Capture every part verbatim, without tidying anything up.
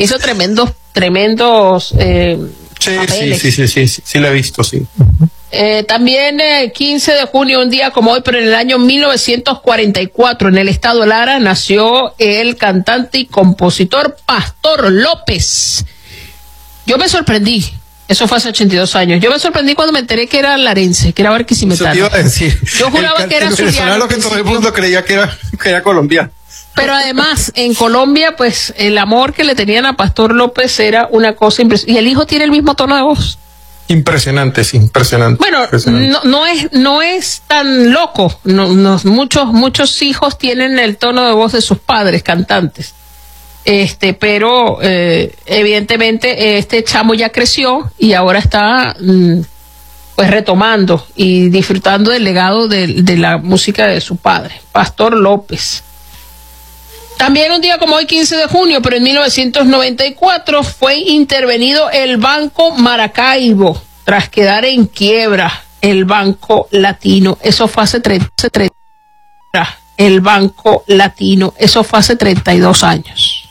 Hizo tremendos, tremendos eh, sí, sí, sí, sí, sí, sí, sí, la he visto, sí. Eh, también eh, quince de junio, un día como hoy, pero en el año mil novecientos cuarenta y cuatro, en el estado Lara, nació el cantante y compositor Pastor López. Yo me sorprendí, eso fue hace ochenta y dos años, yo me sorprendí cuando me enteré que era larense, que era barquisimetano. Eso te iba a decir. Yo juraba el, que era el venezolano que todo el mundo creía que era, que era colombiano. Pero además, en Colombia, pues, el amor que le tenían a Pastor López era una cosa impresionante. Y el hijo tiene el mismo tono de voz. Impresionante, sí, impresionante. Bueno, impresionante. No, no es no es tan loco. No, no, muchos muchos hijos tienen el tono de voz de sus padres cantantes. Este, pero eh, evidentemente este chamo ya creció y ahora está mm, pues retomando y disfrutando del legado de, de la música de su padre, Pastor López. También un día como hoy, quince de junio, pero en mil novecientos noventa y cuatro, fue intervenido el Banco Maracaibo tras quedar en quiebra el Banco Latino. Eso fue hace treinta, el Banco Latino. Eso fue hace treinta y dos años.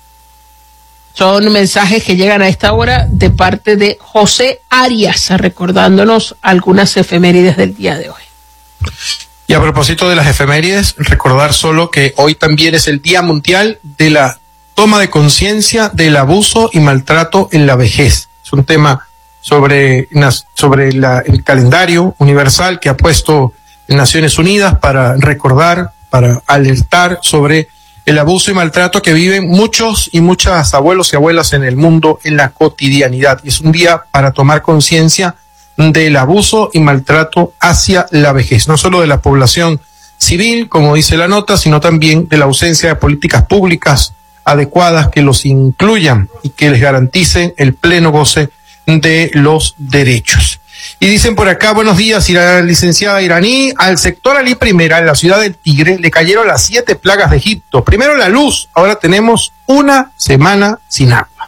Son mensajes que llegan a esta hora de parte de José Arias, recordándonos algunas efemérides del día de hoy. Y a propósito de las efemérides, recordar solo que hoy también es el Día Mundial de la Toma de Conciencia del Abuso y Maltrato en la Vejez. Es un tema sobre, sobre la, el calendario universal que ha puesto Naciones Unidas para recordar, para alertar sobre el abuso y maltrato que viven muchos y muchas abuelos y abuelas en el mundo en la cotidianidad. Y es un día para tomar conciencia del abuso y maltrato hacia la vejez, no solo de la población civil, como dice la nota, sino también de la ausencia de políticas públicas adecuadas que los incluyan y que les garanticen el pleno goce de los derechos. Y dicen por acá, buenos días, la licenciada iraní, al sector Alí Primera, en la ciudad del Tigre, le cayeron las siete plagas de Egipto. Primero la luz, ahora tenemos una semana sin agua.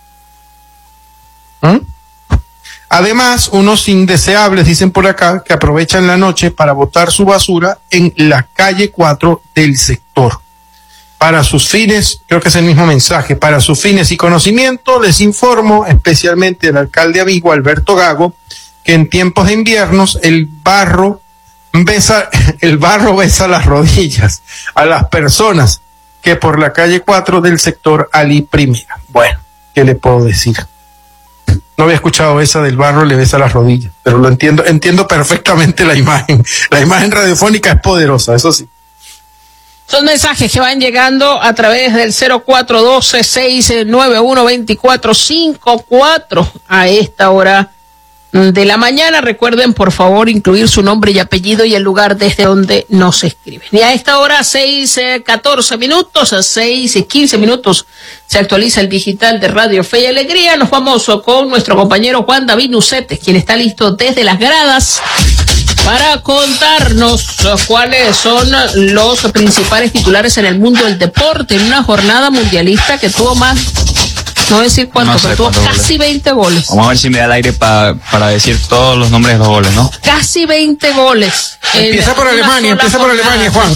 ¿Mm? Además, unos indeseables, dicen por acá, que aprovechan la noche para botar su basura en la calle cuatro del sector. Para sus fines, creo que es el mismo mensaje, para sus fines y conocimiento, les informo, especialmente el alcalde amigo Alberto Gago, que en tiempos de inviernos el barro besa, el barro besa las rodillas a las personas que por la calle cuatro del sector Alí Primera. Bueno, ¿qué le puedo decir? No había escuchado esa del barro le besa las rodillas, pero lo entiendo, entiendo perfectamente la imagen. La imagen radiofónica es poderosa, eso sí. Son mensajes que van llegando a través del cero cuatro uno dos, seis nueve uno, dos cuatro cinco cuatro a esta hora de la mañana. Recuerden, por favor, incluir su nombre y apellido y el lugar desde donde nos escriben. Y a esta hora, seis, catorce minutos, a seis y quince minutos, se actualiza el digital de Radio Fe y Alegría. Nos vamos con nuestro compañero Juan David Nucetes, quien está listo desde las gradas para contarnos cuáles son los principales titulares en el mundo del deporte en una jornada mundialista que tuvo más, no decir cuánto, no sé pero tuvo casi goles. veinte goles. Vamos a ver si me da el aire pa, para decir todos los nombres de los goles, ¿no? Casi veinte goles. Empieza por Alemania, empieza por Alemania, Juan.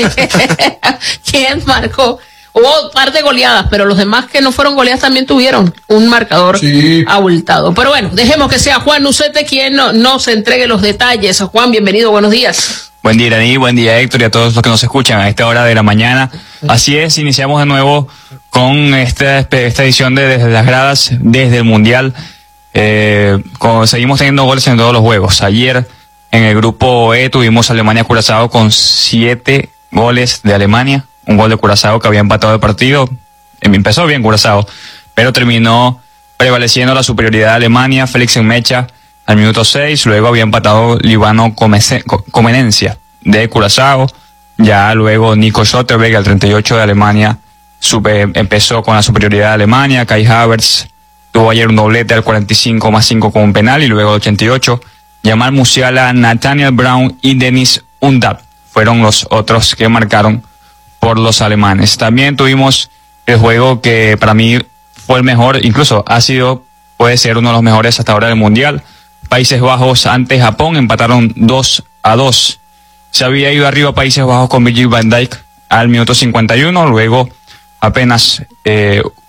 ¿Quién marcó? Hubo un par de goleadas, pero los demás que no fueron goleadas también tuvieron un marcador sí. abultado. Pero bueno, dejemos que sea Juan Nucete quien nos entregue los detalles. Juan, bienvenido, buenos días. Buen día, Iraní, buen día, Héctor, y a todos los que nos escuchan a esta hora de la mañana. Así es, iniciamos de nuevo con esta, esta edición de Desde las Gradas, desde el Mundial. Eh, con, seguimos teniendo goles en todos los juegos. Ayer en el grupo E tuvimos Alemania-Curazao con siete goles de Alemania. Un gol de Curazao que había empatado el partido. Empezó bien Curazao, pero terminó prevaleciendo la superioridad de Alemania. Félix Enmecha al minuto seis, luego había empatado Líbano Comenencia de Curazao. Ya luego Nico Schotterbeck al treinta y ocho de Alemania super, empezó con la superioridad de Alemania. Kai Havertz tuvo ayer un doblete al cuarenta y cinco más cinco con un penal, y luego al ochenta y ocho Jamal Musiala, Nathaniel Brown y Dennis Undav fueron los otros que marcaron por los alemanes. También tuvimos el juego que para mí fue el mejor, incluso ha sido, puede ser uno de los mejores hasta ahora del Mundial. Países Bajos ante Japón empataron dos a dos. Se había ido arriba Países Bajos con Virgil van Dijk al minuto cincuenta y uno, luego apenas eh,